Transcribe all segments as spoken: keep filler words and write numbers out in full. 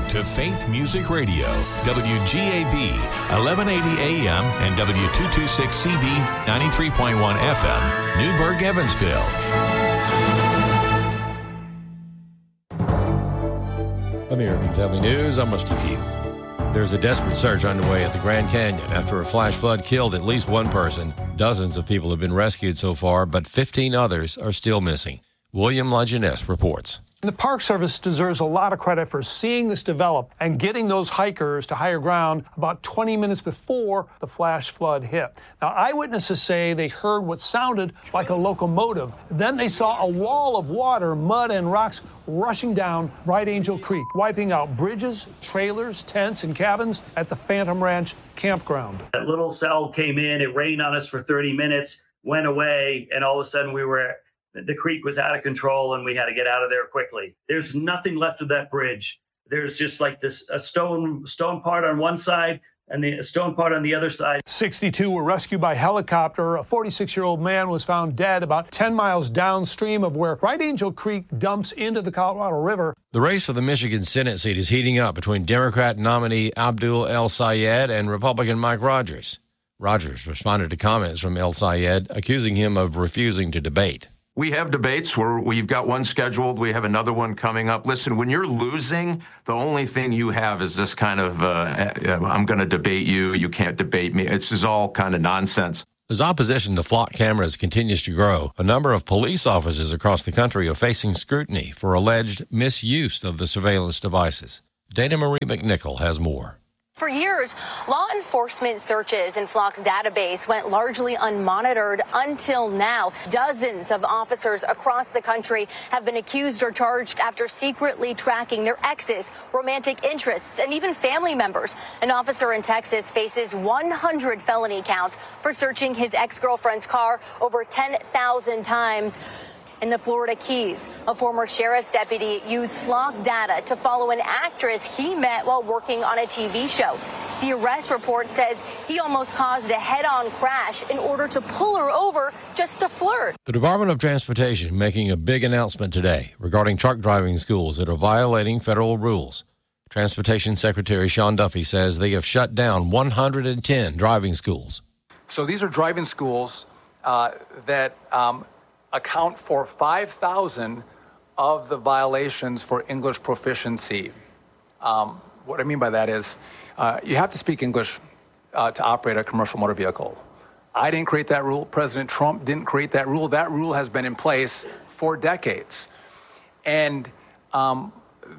to Faith Music Radio, W G A B, eleven eighty A M and W two twenty-six C B, ninety-three point one F M, Newburgh, Evansville. American Family News, I'm Steve Pugh. There's a desperate search underway at the Grand Canyon after a flash flood killed at least one person. Dozens of people have been rescued so far, but fifteen others are still missing. William Lajeunesse reports. The Park Service deserves a lot of credit for seeing this develop and getting those hikers to higher ground about twenty minutes before the flash flood hit. Now, eyewitnesses say they heard what sounded like a locomotive. Then they saw a wall of water, mud, and rocks rushing down Bright Angel Creek, wiping out bridges, trailers, tents, and cabins at the Phantom Ranch campground. That little cell came in, it rained on us for thirty minutes, went away, and all of a sudden we were the creek was out of control and we had to get out of there quickly. There's nothing left of that bridge. There's just like this a stone stone part on one side and the stone part on the other side. sixty-two were rescued by helicopter. A forty-six-year-old man was found dead about ten miles downstream of where Bright Angel Creek dumps into the Colorado River. The race for the Michigan Senate seat is heating up between Democrat nominee Abdul El-Sayed and Republican Mike Rogers. Rogers responded to comments from El-Sayed, accusing him of refusing to debate. We have debates where we've got one scheduled. We have another one coming up. Listen, when you're losing, the only thing you have is this kind of, uh, I'm going to debate you. You can't debate me. It's just all kind of nonsense. As opposition to flock cameras continues to grow, a number of police offices across the country are facing scrutiny for alleged misuse of the surveillance devices. Dana Marie McNichol has more. For years, law enforcement searches in Flock's database went largely unmonitored until now. Dozens of officers across the country have been accused or charged after secretly tracking their exes, romantic interests, and even family members. An officer in Texas faces one hundred felony counts for searching his ex-girlfriend's car over ten thousand times. In the Florida Keys, a former sheriff's deputy used flock data to follow an actress he met while working on a T V show. The arrest report says he almost caused a head-on crash in order to pull her over just to flirt. The Department of Transportation making a big announcement today regarding truck driving schools that are violating federal rules. Transportation Secretary Sean Duffy says they have shut down one hundred ten driving schools. So these are driving schools uh, that... Um, account for five thousand of the violations for English proficiency. Um, what I mean by that is uh, you have to speak English uh, to operate a commercial motor vehicle. I didn't create that rule. President Trump didn't create that rule. That rule has been in place for decades. And um,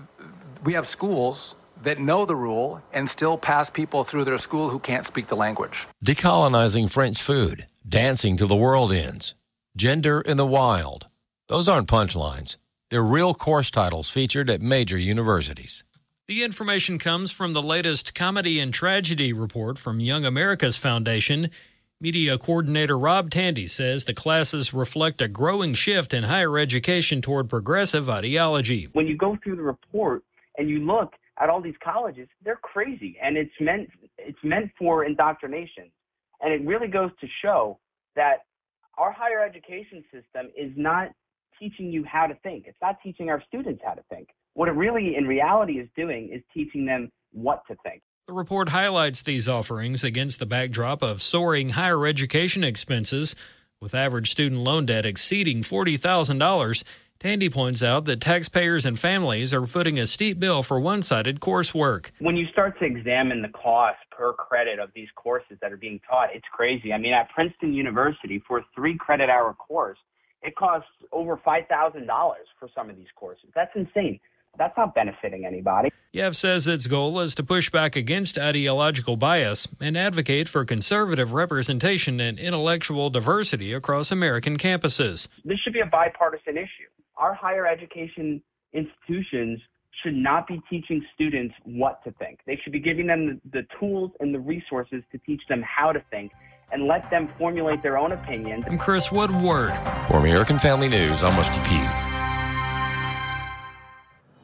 we have schools that know the rule and still pass people through their school who can't speak the language. Decolonizing French food, dancing till the world ends. Gender in the Wild. Those aren't punchlines. They're real course titles featured at major universities. The information comes from the latest Comedy and Tragedy report from Young America's Foundation. Media coordinator Rob Tandy says the classes reflect a growing shift in higher education toward progressive ideology. When you go through the report and you look at all these colleges, they're crazy, and it's meant it's meant for indoctrination. And it really goes to show that our higher education system is not teaching you how to think. It's not teaching our students how to think. What it really, in reality, is doing is teaching them what to think. The report highlights these offerings against the backdrop of soaring higher education expenses, with average student loan debt exceeding forty thousand dollars. Tandy points out that taxpayers and families are footing a steep bill for one-sided coursework. When you start to examine the cost per credit of these courses that are being taught, it's crazy. I mean, at Princeton University, for a three-credit-hour course, it costs over five thousand dollars for some of these courses. That's insane. That's not benefiting anybody. Yev says its goal is to push back against ideological bias and advocate for conservative representation and intellectual diversity across American campuses. This should be a bipartisan issue. Our higher education institutions should not be teaching students what to think. They should be giving them the tools and the resources to teach them how to think and let them formulate their own opinions. I'm Chris Woodward. For American Family News, I'm Rusty Pugh.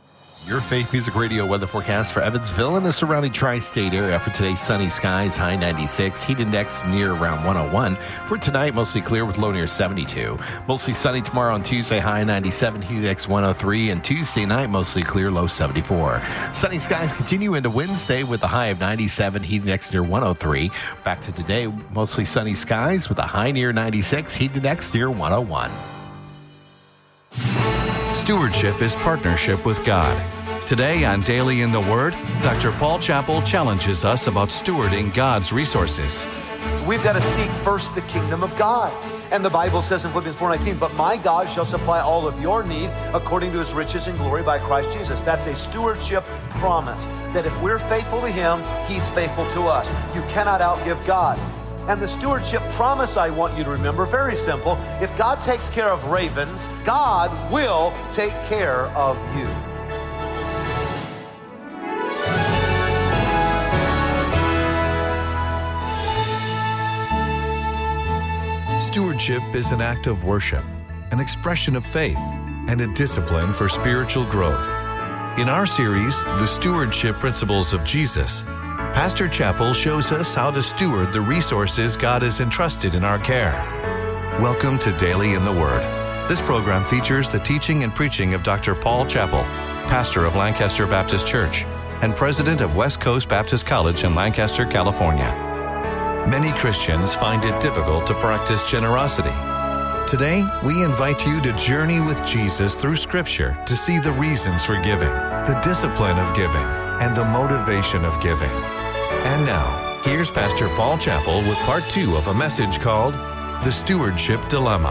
Your Faith Music Radio weather forecast for Evansville and the surrounding tri-state area. For today, sunny skies, high ninety-six, heat index near around one oh one. For tonight, mostly clear with low near seventy-two. Mostly sunny tomorrow on Tuesday, high ninety-seven, heat index one oh three. And Tuesday night, mostly clear, low seventy-four. Sunny skies continue into Wednesday with a high of ninety-seven, heat index near one oh three. Back to today, mostly sunny skies with a high near ninety-six, heat index near one oh one. Stewardship is partnership with God. Today on Daily in the Word, Doctor Paul Chappell challenges us about stewarding God's resources. We've got to seek first the kingdom of God. And the Bible says in Philippians four nineteen, but my God shall supply all of your need according to his riches and glory by Christ Jesus. That's a stewardship promise, that if we're faithful to him, he's faithful to us. You cannot outgive God. And the stewardship promise I want you to remember, very simple. If God takes care of ravens, God will take care of you. Stewardship is an act of worship, an expression of faith, and a discipline for spiritual growth. In our series, The Stewardship Principles of Jesus, Pastor Chappell shows us how to steward the resources God has entrusted in our care. Welcome to Daily in the Word. This program features the teaching and preaching of Doctor Paul Chappell, pastor of Lancaster Baptist Church and president of West Coast Baptist College in Lancaster, California. Many Christians find it difficult to practice generosity. Today, we invite you to journey with Jesus through Scripture to see the reasons for giving, the discipline of giving, and the motivation of giving. And now, here's Pastor Paul Chappell with part two of a message called The Stewardship Dilemma.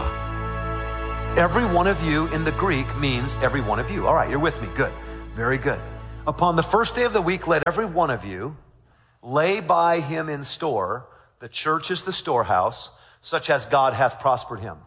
Every one of you in the Greek means every one of you. All right, you're with me. Good. Very good. Upon the first day of the week, let every one of you lay by him in store. The church is the storehouse, such as God hath prospered him.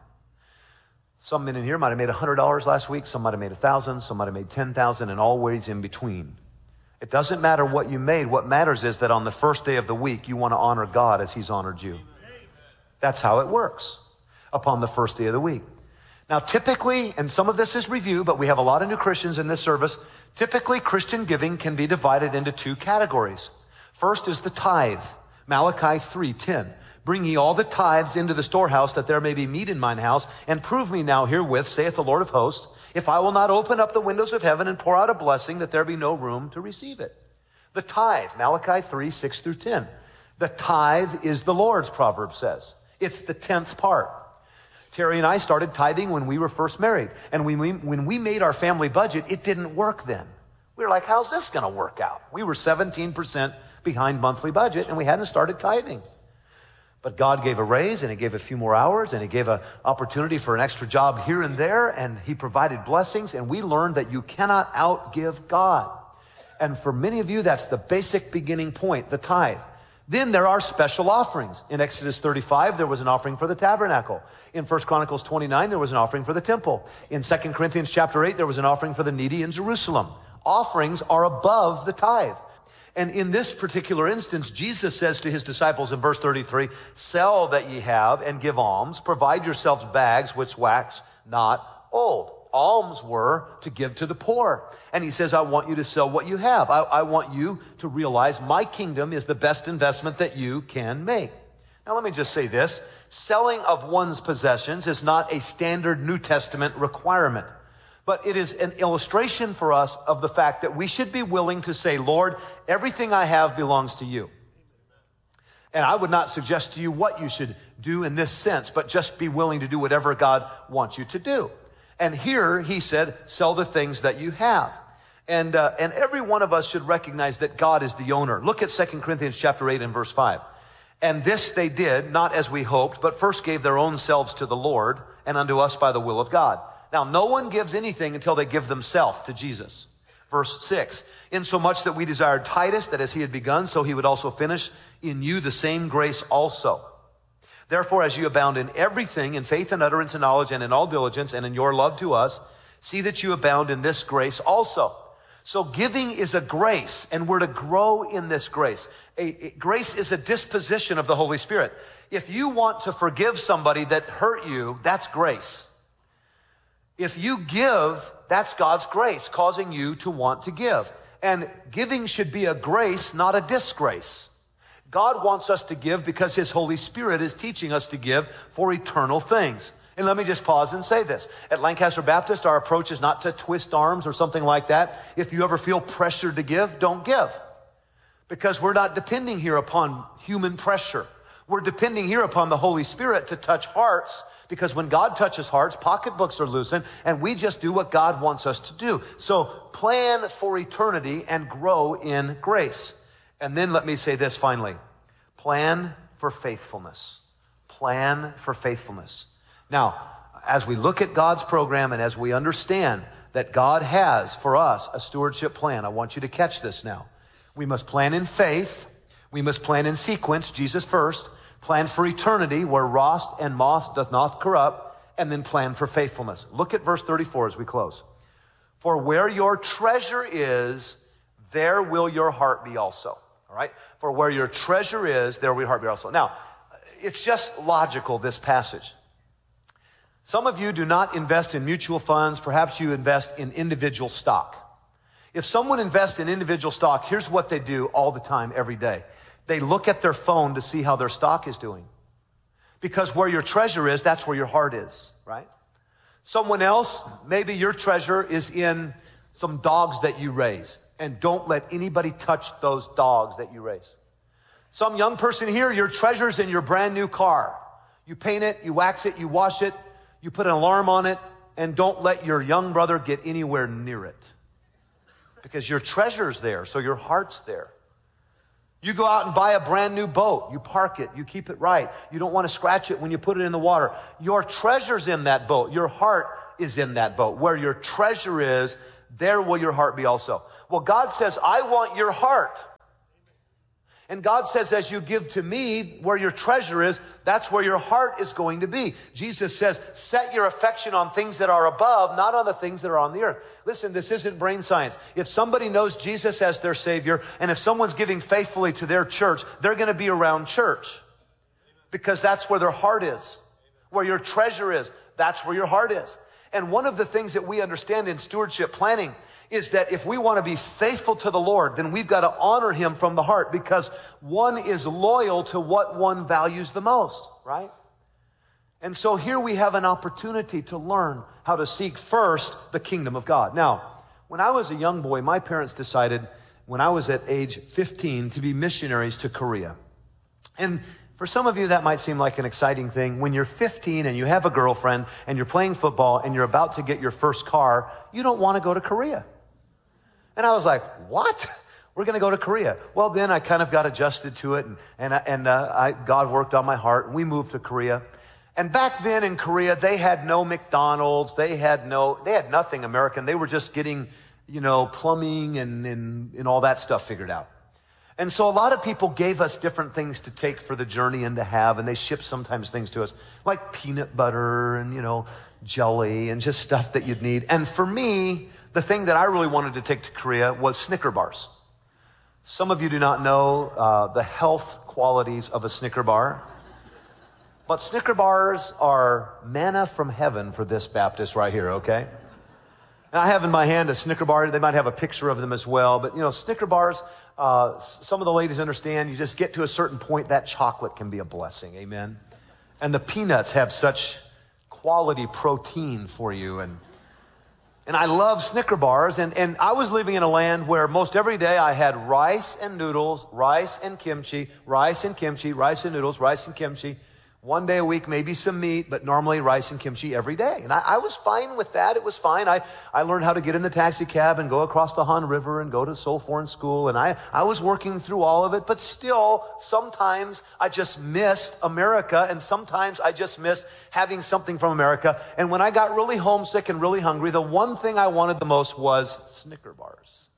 Some men in here might have made one hundred dollars last week. Some might have made one thousand dollars. Some might have made ten thousand dollars, and always in between. It doesn't matter what you made. What matters is that on the first day of the week, you want to honor God as he's honored you. That's how it works upon the first day of the week. Now, typically, and some of this is review, but we have a lot of new Christians in this service. Typically, Christian giving can be divided into two categories. First is the tithe. Malachi three ten. Bring ye all the tithes into the storehouse, that there may be meat in mine house, and prove me now herewith, saith the Lord of hosts, if I will not open up the windows of heaven and pour out a blessing, that there be no room to receive it. The tithe, Malachi three six through ten. The tithe is the Lord's, Proverbs says. It's the tenth part. Terry and I started tithing when we were first married. And when we, when we made our family budget, it didn't work then. We were like, how's this going to work out? We were seventeen percent behind monthly budget, and we hadn't started tithing. But God gave a raise, and he gave a few more hours, and he gave an opportunity for an extra job here and there, and he provided blessings, and we learned that you cannot outgive God. And for many of you, that's the basic beginning point, the tithe. Then there are special offerings. In Exodus thirty-five, there was an offering for the tabernacle. In First Chronicles twenty-nine, there was an offering for the temple. In Second Corinthians chapter eight, there was an offering for the needy in Jerusalem. Offerings are above the tithe. And in this particular instance, Jesus says to his disciples in verse thirty-three, sell that ye have and give alms. Provide yourselves bags which wax not old. Alms were to give to the poor. And he says, I want you to sell what you have. I, I want you to realize my kingdom is the best investment that you can make. Now, let me just say this. Selling of one's possessions is not a standard New Testament requirement. But it is an illustration for us of the fact that we should be willing to say, Lord, everything I have belongs to you. And I would not suggest to you what you should do in this sense, but just be willing to do whatever God wants you to do. And here he said, sell the things that you have. And uh, and every one of us should recognize that God is the owner. Look at Second Corinthians chapter eight and verse five. And this they did, not as we hoped, but first gave their own selves to the Lord and unto us by the will of God. Now, no one gives anything until they give themselves to Jesus. Verse six, insomuch that we desired Titus, that as he had begun, so he would also finish in you the same grace also. Therefore, as you abound in everything, in faith and utterance and knowledge and in all diligence and in your love to us, see that you abound in this grace also. So giving is a grace, and we're to grow in this grace. A, a, grace is a disposition of the Holy Spirit. If you want to forgive somebody that hurt you, that's grace. If you give, that's God's grace causing you to want to give. And giving should be a grace, not a disgrace. God wants us to give because his Holy Spirit is teaching us to give for eternal things. And let me just pause and say this. At Lancaster Baptist, our approach is not to twist arms or something like that. If you ever feel pressured to give, don't give. Because we're not depending here upon human pressure. We're depending here upon the Holy Spirit to touch hearts, because when God touches hearts, pocketbooks are loosened, and we just do what God wants us to do. So plan for eternity and grow in grace. And then let me say this finally. Plan for faithfulness. Plan for faithfulness. Now, as we look at God's program and as we understand that God has for us a stewardship plan, I want you to catch this now. We must plan in faith. We must plan in sequence, Jesus first. Plan for eternity, where rust and moth doth not corrupt, and then plan for faithfulness. Look at verse thirty-four as we close. For where your treasure is, there will your heart be also. All right? For where your treasure is, there will your heart be also. Now, it's just logical, this passage. Some of you do not invest in mutual funds. Perhaps you invest in individual stock. If someone invests in individual stock, here's what they do all the time, every day. They look at their phone to see how their stock is doing. Because where your treasure is, that's where your heart is, right? Someone else, maybe your treasure is in some dogs that you raise. And don't let anybody touch those dogs that you raise. Some young person here, your treasure's in your brand new car. You paint it, you wax it, you wash it, you put an alarm on it, and don't let your young brother get anywhere near it. Because your treasure's there, so your heart's there. You go out and buy a brand new boat. You park it. You keep it right. You don't want to scratch it when you put it in the water. Your treasure's in that boat. Your heart is in that boat. Where your treasure is, there will your heart be also. Well, God says, I want your heart. And God says, as you give to me, where your treasure is, that's where your heart is going to be. Jesus says, set your affection on things that are above, not on the things that are on the earth. Listen, this isn't brain science. If somebody knows Jesus as their Savior, and if someone's giving faithfully to their church, they're going to be around church. Because that's where their heart is. Where your treasure is, that's where your heart is. And one of the things that we understand in stewardship planning is that if we want to be faithful to the Lord, then we've got to honor him from the heart, because one is loyal to what one values the most, right? And so here we have an opportunity to learn how to seek first the kingdom of God. Now, when I was a young boy, my parents decided when I was at age fifteen to be missionaries to Korea. And for some of you, that might seem like an exciting thing. When you're fifteen and you have a girlfriend and you're playing football and you're about to get your first car, you don't want to go to Korea. And I was like, what? We're going to go to Korea. Well, then I kind of got adjusted to it, and, and, and uh, I, God worked on my heart, and we moved to Korea. And back then in Korea, they had no McDonald's. They had no, they had nothing American. They were just getting, you know, plumbing and, and, and all that stuff figured out. And so a lot of people gave us different things to take for the journey and to have, and they shipped sometimes things to us, like peanut butter and, you know, jelly and just stuff that you'd need. And for me, the thing that I really wanted to take to Korea was Snicker bars. Some of you do not know uh, the health qualities of a Snicker bar. But Snicker bars are manna from heaven for this Baptist right here, okay? And I have in my hand a Snicker bar. They might have a picture of them as well. But, you know, Snicker bars, uh, some of the ladies understand you just get to a certain point, that chocolate can be a blessing, amen? And the peanuts have such quality protein for you. And And I love Snicker bars, and, and I was living in a land where most every day I had rice and noodles, rice and kimchi, rice and kimchi, rice and noodles, rice and kimchi. One day a week, maybe some meat, but normally rice and kimchi every day. And I, I was fine with that. It was fine. I, I learned how to get in the taxi cab and go across the Han River and go to Seoul Foreign School. And I, I was working through all of it, but still, sometimes I just missed America, and sometimes I just missed having something from America. And when I got really homesick and really hungry, the one thing I wanted the most was Snicker bars.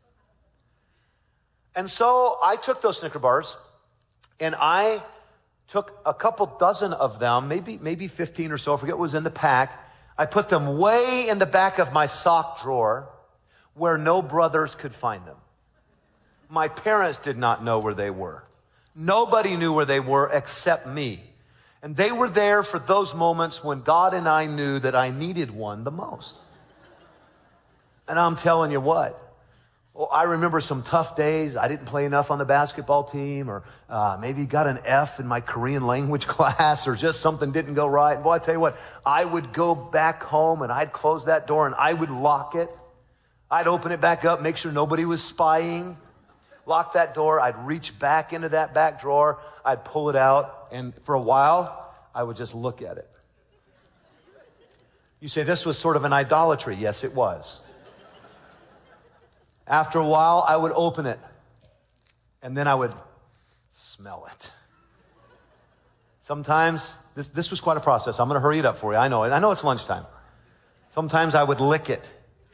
And so I took those Snicker bars, and I took a couple dozen of them, maybe maybe fifteen or so, I forget what was in the pack. I put them way in the back of my sock drawer where no brothers could find them. My parents did not know where they were. Nobody knew where they were except me. And they were there for those moments when God and I knew that I needed one the most. And I'm telling you what, well, I remember some tough days. I didn't play enough on the basketball team, or uh, maybe got an F in my Korean language class, or just something didn't go right. And boy, I tell you what, I would go back home and I'd close that door and I would lock it. I'd open it back up, make sure nobody was spying. Lock that door. I'd reach back into that back drawer. I'd pull it out. And for a while, I would just look at it. You say this was sort of an idolatry. Yes, it was. After a while, I would open it. And then I would smell it. Sometimes, this, this was quite a process. I'm going to hurry it up for you. I know it. I know it's lunchtime. Sometimes I would lick it.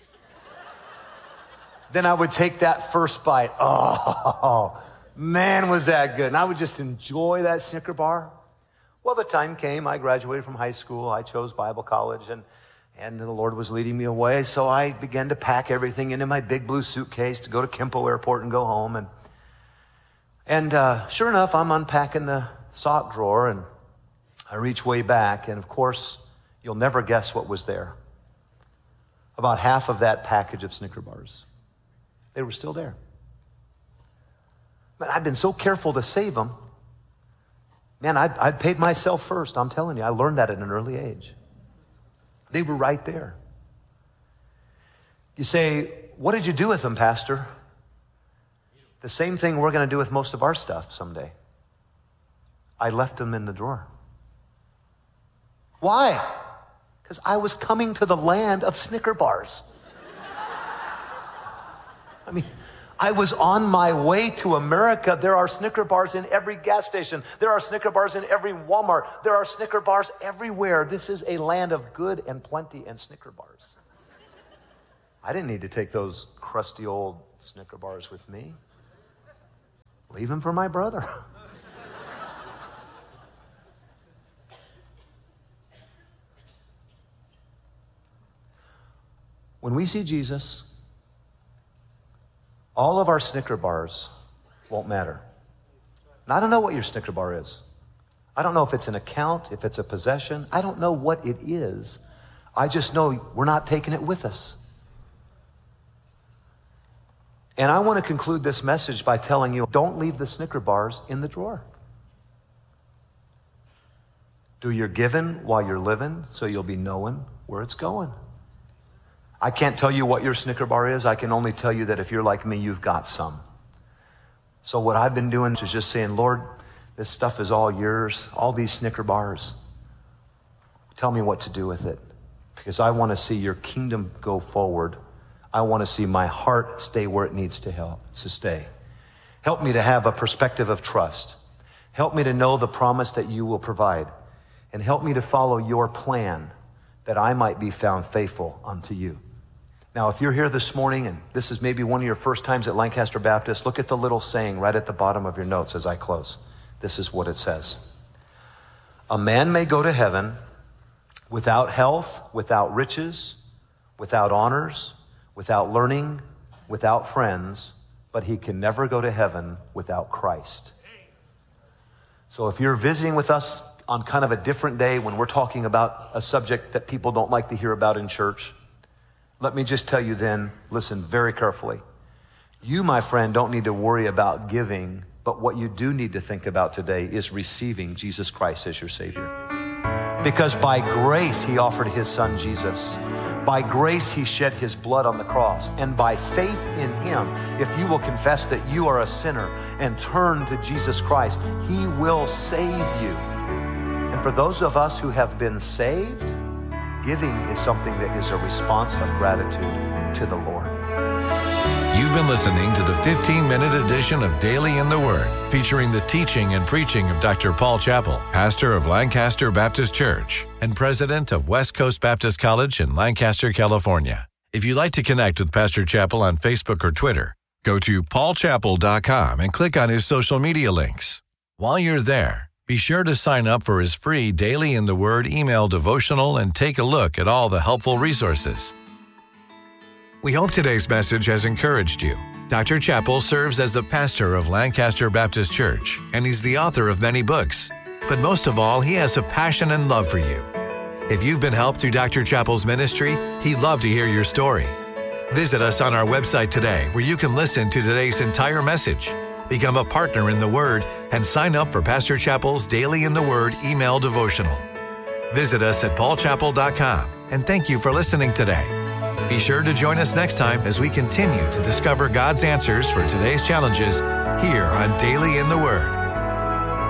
Then I would take that first bite. Oh, man, was that good. And I would just enjoy that Snicker bar. Well, the time came. I graduated from high school. I chose Bible college, and, and the Lord was leading me away. So I began to pack everything into my big blue suitcase to go to Kimpo Airport and go home. And, and uh, sure enough, I'm unpacking the sock drawer, and I reach way back. And, of course, you'll never guess what was there. About half of that package of Snicker bars. They were still there. But I've been so careful to save them. Man, I'd, I'd paid myself first. I'm telling you, I learned that at an early age. They were right there. You say, what did you do with them, Pastor? The same thing we're going to do with most of our stuff someday. I left them in the drawer. Why? Because I was coming to the land of Snicker bars. I mean, I was on my way to America. There are Snicker bars in every gas station. There are Snicker bars in every Walmart. There are Snicker bars everywhere. This is a land of good and plenty and Snicker bars. I didn't need to take those crusty old Snicker bars with me. Leave them for my brother. When we see Jesus, all of our Snicker bars won't matter. And I don't know what your Snicker bar is. I don't know if it's an account, if it's a possession. I don't know what it is. I just know we're not taking it with us. And I want to conclude this message by telling you, don't leave the Snicker bars in the drawer. Do your giving while you're living so you'll be knowing where it's going. I can't tell you what your Snicker bar is. I can only tell you that if you're like me, you've got some. So what I've been doing is just saying, Lord, this stuff is all yours, all these Snicker bars. Tell me what to do with it, because I want to see your kingdom go forward. I want to see my heart stay where it needs to help to stay. Help me to have a perspective of trust. Help me to know the promise that you will provide, and help me to follow your plan that I might be found faithful unto you. Now, if you're here this morning and this is maybe one of your first times at Lancaster Baptist, look at the little saying right at the bottom of your notes as I close. This is what it says. A man may go to heaven without health, without riches, without honors, without learning, without friends, but he can never go to heaven without Christ. So if you're visiting with us on kind of a different day when we're talking about a subject that people don't like to hear about in church, let me just tell you then, listen very carefully. You, my friend, don't need to worry about giving, but what you do need to think about today is receiving Jesus Christ as your Savior. Because by grace, he offered his son Jesus. By grace, he shed his blood on the cross. And by faith in him, if you will confess that you are a sinner and turn to Jesus Christ, he will save you. And for those of us who have been saved, giving is something that is a response of gratitude to the Lord. You've been listening to the fifteen-minute edition of Daily in the Word, featuring the teaching and preaching of Doctor Paul Chappell, pastor of Lancaster Baptist Church and president of West Coast Baptist College in Lancaster, California. If you'd like to connect with Pastor Chappell on Facebook or Twitter, go to paul chappell dot com and click on his social media links. While you're there, be sure to sign up for his free Daily in the Word email devotional and take a look at all the helpful resources. We hope today's message has encouraged you. Doctor Chappell serves as the pastor of Lancaster Baptist Church, and he's the author of many books. But most of all, he has a passion and love for you. If you've been helped through Doctor Chappell's ministry, he'd love to hear your story. Visit us on our website today, where you can listen to today's entire message, become a partner in the Word, and sign up for Pastor Chappell's Daily in the Word email devotional. Visit us at paul chappell dot com, and thank you for listening today. Be sure to join us next time as we continue to discover God's answers for today's challenges here on Daily in the Word.